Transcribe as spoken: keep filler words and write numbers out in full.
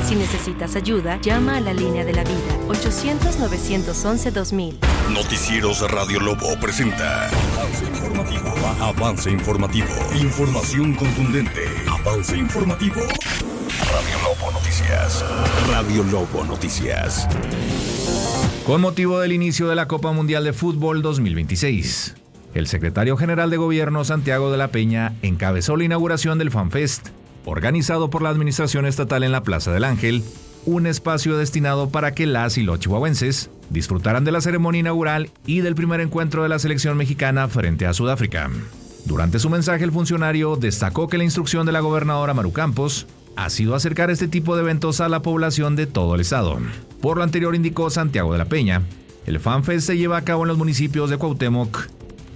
Si necesitas ayuda, llama a la línea de la vida, ochocientos, novecientos once, dos mil. Noticieros Radio Lobo presenta Avance Informativo. Avance Informativo. Información contundente. Avance Informativo. Radio Lobo Noticias. Radio Lobo Noticias. Con motivo del inicio de la Copa Mundial de Fútbol dos mil veintiséis, el secretario general de Gobierno, Santiago de la Peña, encabezó la inauguración del FanFest, organizado por la Administración Estatal en la Plaza del Ángel, un espacio destinado para que las y los chihuahuenses disfrutaran de la ceremonia inaugural y del primer encuentro de la selección mexicana frente a Sudáfrica. Durante su mensaje, el funcionario destacó que la instrucción de la gobernadora Maru Campos ha sido acercar este tipo de eventos a la población de todo el estado. Por lo anterior, indicó Santiago de la Peña, el FanFest se lleva a cabo en los municipios de Cuauhtémoc,